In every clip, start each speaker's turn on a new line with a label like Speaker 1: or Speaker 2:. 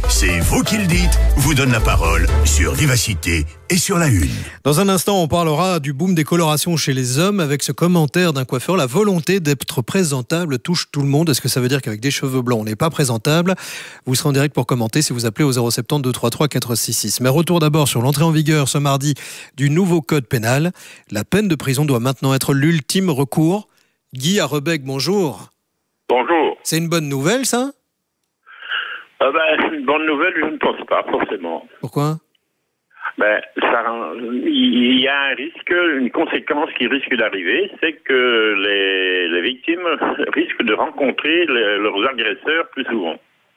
Speaker 1: C'est vous qui le dites, vous donne la parole sur Vivacité et sur La Une.
Speaker 2: Dans un instant, on parlera du boom des colorations chez les hommes avec ce commentaire d'un coiffeur. La volonté d'être présentable touche tout le monde. Est-ce que ça veut dire qu'avec des cheveux blancs, on n'est pas présentable? Vous serez en direct pour commenter si vous appelez au 070 233 466. Mais retour d'abord sur l'entrée en vigueur ce mardi du nouveau code pénal. La peine de prison doit maintenant être l'ultime recours. Guy à Rebec, bonjour.
Speaker 3: Bonjour.
Speaker 2: C'est une bonne nouvelle, ça?
Speaker 3: Une bonne nouvelle, je ne pense pas forcément.
Speaker 2: Pourquoi?
Speaker 3: Il y a un risque, une conséquence qui risque d'arriver, c'est que les victimes risquent de rencontrer leurs agresseurs plus souvent.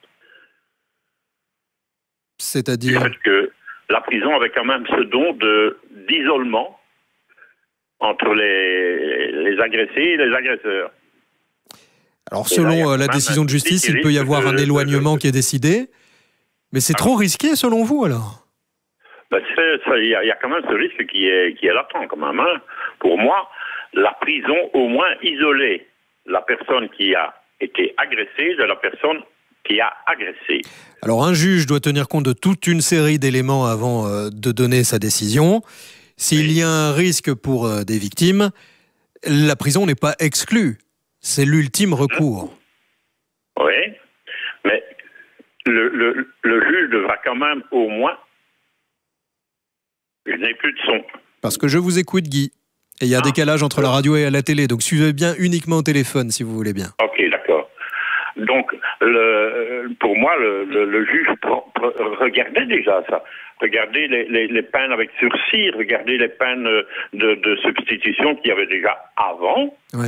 Speaker 2: C'est-à-dire?
Speaker 3: Parce que la prison avait quand même ce don d'isolement entre les agressés et les agresseurs.
Speaker 2: Alors, selon la décision de justice, il peut y avoir un éloignement qui est décidé. Mais c'est trop risqué, selon vous, alors?
Speaker 3: Il y a quand même ce risque qui est latent, quand même. Hein. Pour moi, la prison, au moins, isolait la personne qui a été agressée de la personne qui a agressé.
Speaker 2: Alors, un juge doit tenir compte de toute une série d'éléments avant de donner sa décision. S'il y a un risque pour des victimes, la prison n'est pas exclue. C'est l'ultime recours.
Speaker 3: Oui, mais le juge devra quand même au moins... Je n'ai plus de son.
Speaker 2: Parce que je vous écoute, Guy. Et il y a un décalage entre la radio et la télé. Donc suivez bien uniquement au téléphone, si vous voulez bien.
Speaker 3: Ok, d'accord. Donc, pour moi, le juge regardait déjà ça. Regardez les peines avec sursis, regardez les peines de substitution qu'il y avait déjà avant.
Speaker 2: Oui.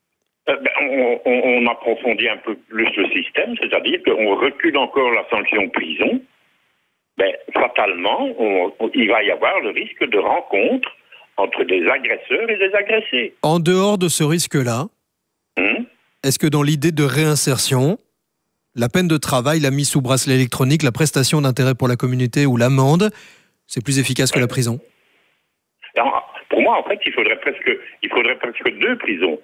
Speaker 3: On approfondit un peu plus le système, c'est-à-dire qu'on recule encore la sanction prison. Fatalement, il va y avoir le risque de rencontre entre des agresseurs et des agressés.
Speaker 2: En dehors de ce risque-là, est-ce que dans l'idée de réinsertion, la peine de travail, la mise sous bracelet électronique, la prestation d'intérêt pour la communauté ou l'amende, c'est plus efficace que la prison?
Speaker 3: Alors, pour moi, en fait, il faudrait presque deux prisons.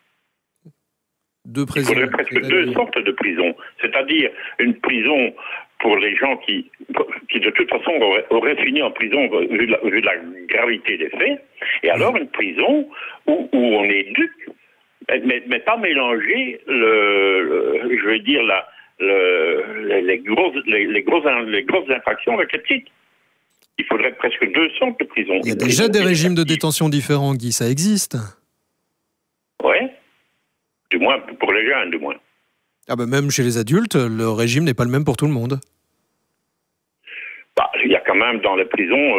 Speaker 2: Deux prisons.
Speaker 3: Il faudrait presque deux sortes de prisons. C'est-à-dire une prison pour les gens qui de toute façon auraient fini en prison vu de la gravité des faits, et alors une prison où on éduque, mais pas mélanger les grosses infractions avec les petites. Il faudrait presque deux sortes de prisons.
Speaker 2: Il y a déjà des régimes de détention différents, Guy, ça existe.
Speaker 3: Oui, du moins pour les jeunes, du moins.
Speaker 2: Même chez les adultes, le régime n'est pas le même pour tout le monde.
Speaker 3: Il y a quand même dans les prisons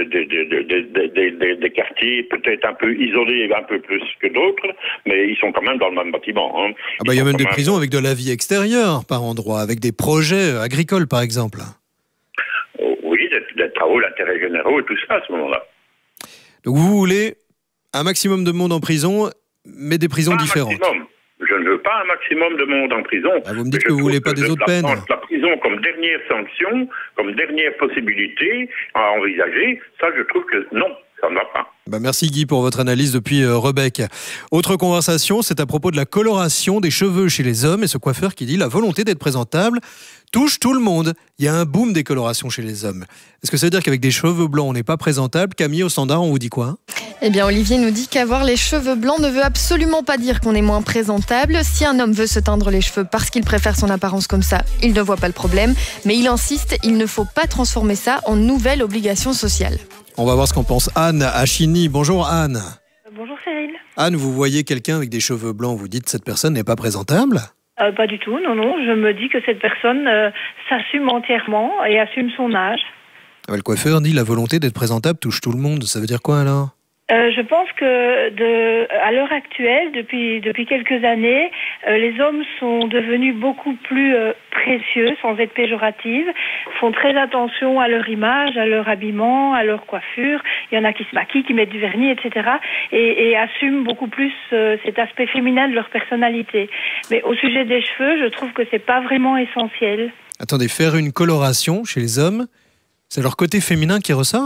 Speaker 3: des quartiers peut-être un peu isolés, un peu plus que d'autres, mais ils sont quand même dans le même bâtiment. Hein.
Speaker 2: Il y a même des prisons avec de la vie extérieure par endroit, avec des projets agricoles par exemple.
Speaker 3: Oui, des travaux d'intérêt généraux et tout ça à ce moment-là.
Speaker 2: Donc vous voulez un maximum de monde en prison, mais des prisons différentes.
Speaker 3: Je ne veux pas un maximum de monde en prison.
Speaker 2: Vous me dites que vous ne voulez pas des autres peines.
Speaker 3: La prison comme dernière sanction, comme dernière possibilité à envisager, ça je trouve que non, ça ne va pas.
Speaker 2: Merci Guy pour votre analyse depuis Rebec. Autre conversation, c'est à propos de la coloration des cheveux chez les hommes et ce coiffeur qui dit la volonté d'être présentable touche tout le monde. Il y a un boom des colorations chez les hommes. Est-ce que ça veut dire qu'avec des cheveux blancs, on n'est pas présentable? Camille, au standard, on vous dit quoi?
Speaker 4: Eh bien, Olivier nous dit qu'avoir les cheveux blancs ne veut absolument pas dire qu'on est moins présentable. Si un homme veut se teindre les cheveux parce qu'il préfère son apparence comme ça, il ne voit pas le problème. Mais il insiste, il ne faut pas transformer ça en nouvelle obligation sociale.
Speaker 2: On va voir ce qu'en pense Anne à Chigny. Bonjour Anne.
Speaker 5: Bonjour Cyril.
Speaker 2: Anne, vous voyez quelqu'un avec des cheveux blancs, vous dites cette personne n'est pas présentable?
Speaker 5: Pas du tout, non. Je me dis que cette personne s'assume entièrement et assume son âge.
Speaker 2: Le coiffeur dit la volonté d'être présentable touche tout le monde. Ça veut dire quoi alors?
Speaker 5: Je pense que à l'heure actuelle, depuis quelques années, les hommes sont devenus beaucoup plus précieux, sans être péjoratifs, font très attention à leur image, à leur habillement, à leur coiffure. Il y en a qui se maquillent, qui mettent du vernis, etc. et assument beaucoup plus cet aspect féminin de leur personnalité. Mais au sujet des cheveux, je trouve que c'est pas vraiment essentiel.
Speaker 2: Attendez, faire une coloration chez les hommes, c'est leur côté féminin qui ressort?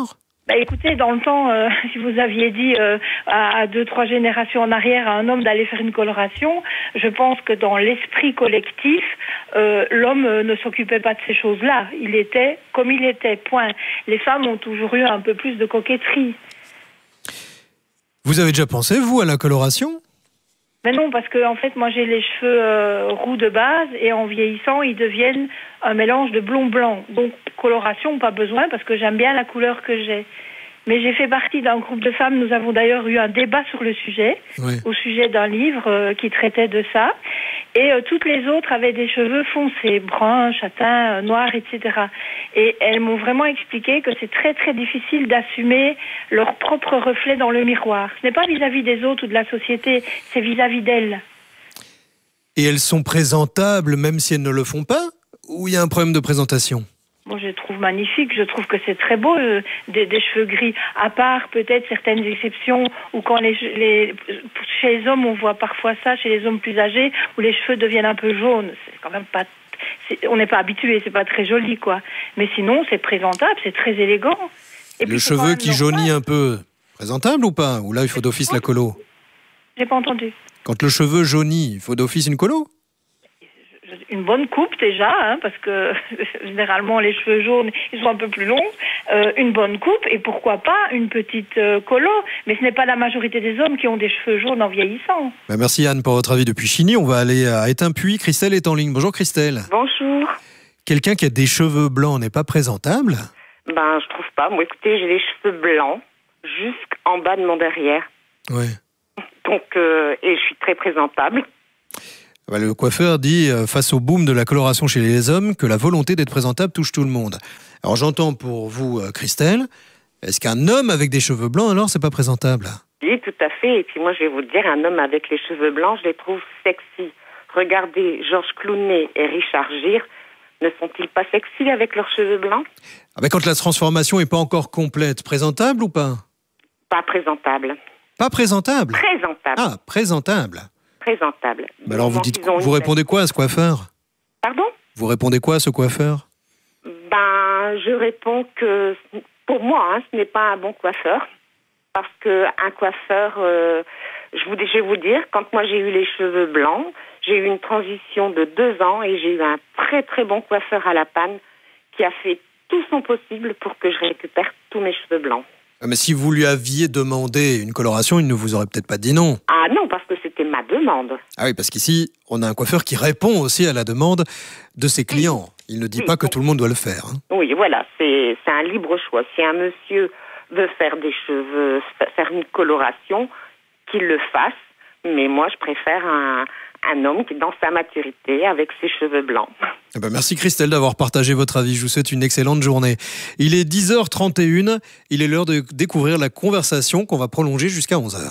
Speaker 5: Écoutez, dans le temps, si vous aviez dit à 2-3 générations en arrière à un homme d'aller faire une coloration, je pense que dans l'esprit collectif, l'homme ne s'occupait pas de ces choses-là. Il était comme il était, point. Les femmes ont toujours eu un peu plus de coquetterie.
Speaker 2: Vous avez déjà pensé, vous, à la coloration ?
Speaker 5: Mais non, parce que en fait, moi j'ai les cheveux roux de base et en vieillissant, ils deviennent un mélange de blond-blanc. Donc coloration, pas besoin parce que j'aime bien la couleur que j'ai. Mais j'ai fait partie d'un groupe de femmes, nous avons d'ailleurs eu un débat sur le sujet,
Speaker 2: oui,
Speaker 5: au sujet d'un livre qui traitait de ça. Et toutes les autres avaient des cheveux foncés, bruns, châtains, noirs, etc. Et elles m'ont vraiment expliqué que c'est très très difficile d'assumer leur propre reflet dans le miroir. Ce n'est pas vis-à-vis des autres ou de la société, c'est vis-à-vis d'elles.
Speaker 2: Et elles sont présentables même si elles ne le font pas ? Ou il y a un problème de présentation ?
Speaker 5: Moi, je trouve magnifique, je trouve que c'est très beau, des cheveux gris, à part peut-être certaines exceptions, où quand chez les hommes, on voit parfois ça, chez les hommes plus âgés, où les cheveux deviennent un peu jaunes. C'est quand même pas... on n'est pas habitué, c'est pas très joli, quoi. Mais sinon, c'est présentable, c'est très élégant. Et
Speaker 2: le cheveu qui jaunit un peu, présentable ou pas ? Ou là, il faut d'office la colo ?
Speaker 5: J'ai pas entendu.
Speaker 2: Quand le cheveu jaunit, il faut d'office une colo ?
Speaker 5: Une bonne coupe déjà, parce que généralement les cheveux jaunes, ils sont un peu plus longs. Une bonne coupe et pourquoi pas une petite colo. Mais ce n'est pas la majorité des hommes qui ont des cheveux jaunes en vieillissant.
Speaker 2: Merci Anne pour votre avis depuis Chigny. On va aller à Étain-Puy. Christelle est en ligne. Bonjour Christelle.
Speaker 6: Bonjour.
Speaker 2: Quelqu'un qui a des cheveux blancs n'est pas présentable ?
Speaker 6: Je trouve pas. Moi, écoutez, j'ai les cheveux blancs jusqu'en bas de mon derrière.
Speaker 2: Ouais.
Speaker 6: Donc, et je suis très présentable.
Speaker 2: Le coiffeur dit, face au boom de la coloration chez les hommes, que la volonté d'être présentable touche tout le monde. Alors j'entends pour vous, Christelle, est-ce qu'un homme avec des cheveux blancs, alors, c'est pas présentable ?
Speaker 6: Oui, tout à fait. Et puis moi, je vais vous dire, un homme avec les cheveux blancs, je les trouve sexy. Regardez Georges Clooney et Richard Gere, ne sont-ils pas sexy avec leurs cheveux blancs ?
Speaker 2: Quand la transformation n'est pas encore complète, présentable ou pas ?
Speaker 6: Pas présentable.
Speaker 2: Pas présentable ?
Speaker 6: Présentable.
Speaker 2: Ah, présentable.
Speaker 6: Présentable.
Speaker 2: Alors vous répondez quoi à ce coiffeur ?
Speaker 6: Pardon ?
Speaker 2: Vous répondez quoi à ce coiffeur ?
Speaker 6: Je réponds que pour moi, ce n'est pas un bon coiffeur. Parce qu'un coiffeur, je vais vous dire, quand moi j'ai eu les cheveux blancs, j'ai eu une transition de 2 ans et j'ai eu un très très bon coiffeur à La Panne qui a fait tout son possible pour que je récupère tous mes cheveux blancs.
Speaker 2: Mais si vous lui aviez demandé une coloration, il ne vous aurait peut-être pas dit non.
Speaker 6: Ah non, parce que c'était ma demande.
Speaker 2: Ah oui, parce qu'ici, on a un coiffeur qui répond aussi à la demande de ses clients. Il ne dit pas que tout le monde doit le faire.
Speaker 6: Oui, voilà, c'est un libre choix. Si un monsieur veut faire des cheveux, faire une coloration, qu'il le fasse. Mais moi, je préfère un homme qui est dans sa maturité avec ses cheveux blancs.
Speaker 2: Merci Christelle d'avoir partagé votre avis. Je vous souhaite une excellente journée. Il est 10h31. Il est l'heure de découvrir la conversation qu'on va prolonger jusqu'à 11h.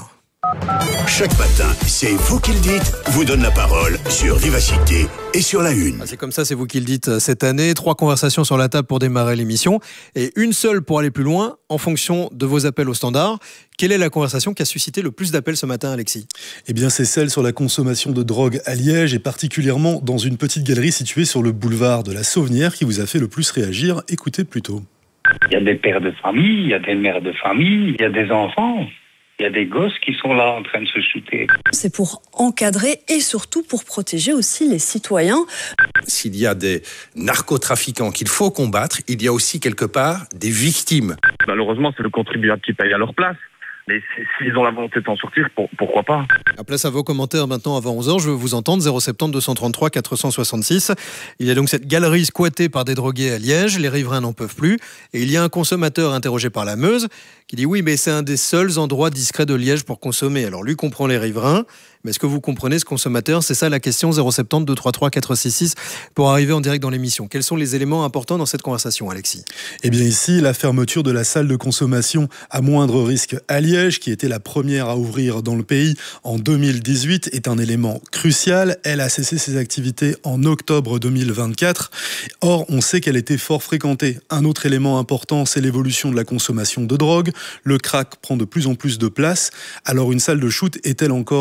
Speaker 1: Chaque matin, c'est vous qui le dites, vous donne la parole sur Vivacité et sur La Une.
Speaker 2: C'est comme ça, c'est vous qui le dites cette année. 3 conversations sur la table pour démarrer l'émission et une seule pour aller plus loin en fonction de vos appels au standard. Quelle est la conversation qui a suscité le plus d'appels ce matin, Alexis ?
Speaker 7: C'est celle sur la consommation de drogue à Liège et particulièrement dans une petite galerie située sur le boulevard de la Sauvenière qui vous a fait le plus réagir. Écoutez plutôt.
Speaker 8: Il y a des pères de famille, il y a des mères de famille, il y a des enfants. Il y a des gosses qui sont là en train de se shooter.
Speaker 9: C'est pour encadrer et surtout pour protéger aussi les citoyens.
Speaker 10: S'il y a des narcotrafiquants qu'il faut combattre, il y a aussi quelque part des victimes.
Speaker 11: Malheureusement, c'est le contribuable qui paye à leur place. Mais s'ils ont la volonté de s'en sortir, pourquoi pas ?
Speaker 2: À place à vos commentaires maintenant avant 11h, je veux vous entendre, 070 233 466. Il y a donc cette galerie squattée par des drogués à Liège, les riverains n'en peuvent plus. Et il y a un consommateur interrogé par la Meuse qui dit oui, mais c'est un des seuls endroits discrets de Liège pour consommer. Alors lui comprend les riverains, mais est-ce que vous comprenez ce consommateur ? C'est ça la question, 070 233 466 pour arriver en direct dans l'émission. Quels sont les éléments importants dans cette conversation, Alexis ?
Speaker 7: Ici, la fermeture de la salle de consommation à moindre risque à Liège, qui était la première à ouvrir dans le pays en 2018, est un élément crucial. Elle a cessé ses activités en octobre 2024. Or, on sait qu'elle était fort fréquentée. Un autre élément important, c'est l'évolution de la consommation de drogue. Le crack prend de plus en plus de place. Alors, une salle de shoot est-elle encore l'outil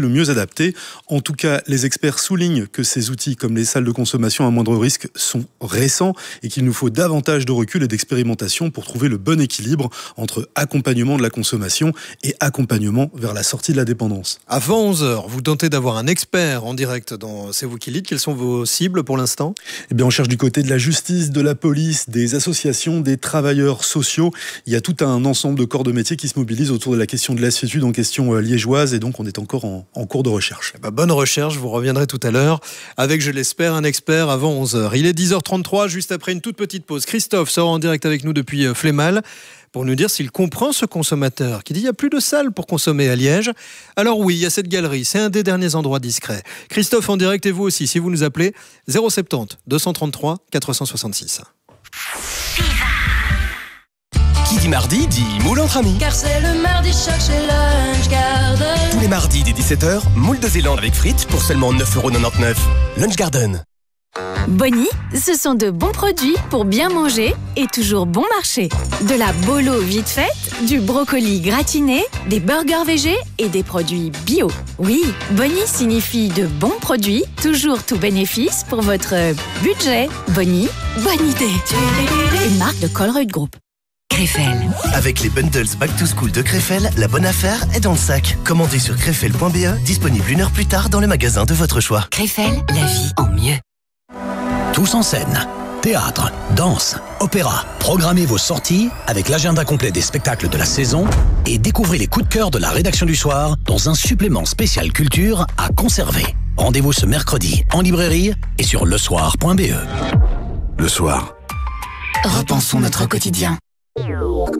Speaker 7: le mieux adapté. En tout cas, les experts soulignent que ces outils comme les salles de consommation à moindre risque sont récents et qu'il nous faut davantage de recul et d'expérimentation pour trouver le bon équilibre entre accompagnement de la consommation et accompagnement vers la sortie de la dépendance.
Speaker 2: Avant 11h, vous tentez d'avoir un expert en direct dans C'est vous qui lead. Quelles sont vos cibles pour l'instant ?
Speaker 7: Eh bien, on cherche du côté de la justice, de la police, des associations, des travailleurs sociaux. Il y a tout un ensemble de corps de métier qui se mobilisent autour de la question de lassitude en question liégeoise et donc on est encore en cours de recherche.
Speaker 2: Bonne recherche, vous reviendrez tout à l'heure avec, je l'espère, un expert avant 11h. Il est 10h33, juste après une toute petite pause. Christophe sort en direct avec nous depuis Flémal pour nous dire s'il comprend ce consommateur qui dit qu'il n'y a plus de salles pour consommer à Liège. Alors oui, il y a cette galerie, c'est un des derniers endroits discrets. Christophe en direct et vous aussi, si vous nous appelez 070 233 466.
Speaker 12: Qui dit mardi dit moule entre amis.
Speaker 13: Car c'est le mardi choc chez Lunch Garden.
Speaker 12: Tous les mardis dès 17h, moule de Zélande avec frites pour seulement 9,99 €. Lunch Garden.
Speaker 14: Bonnie, ce sont de bons produits pour bien manger et toujours bon marché. De la bolo vite faite, du brocoli gratiné, des burgers végés et des produits bio. Oui, Bonnie signifie de bons produits, toujours tout bénéfice pour votre budget. Bonnie, bonne idée. Une marque de Colruyt Group. Crefel.
Speaker 15: Avec les bundles Back to School de Crefel, la bonne affaire est dans le sac. Commandez sur crefel.be, disponible 1 heure plus tard dans le magasin de votre choix.
Speaker 14: Crefel, la vie en mieux.
Speaker 16: Tous en scène. Théâtre, danse, opéra. Programmez vos sorties avec l'agenda complet des spectacles de la saison et découvrez les coups de cœur de la rédaction du soir dans un supplément spécial culture à conserver. Rendez-vous ce mercredi en librairie et sur lesoir.be.
Speaker 15: Le soir.
Speaker 14: Repensons notre quotidien.